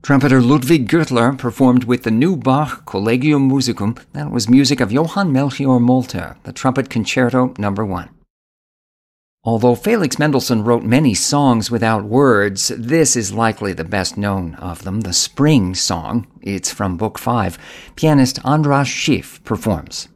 Trumpeter Ludwig Gürtler performed with the new Bach Collegium Musicum. That was music of Johann Melchior Molter, the Trumpet Concerto No. 1. Although Felix Mendelssohn wrote many songs without words, this is likely the best known of them, the Spring Song. It's from Book 5. Pianist Andras Schiff performs.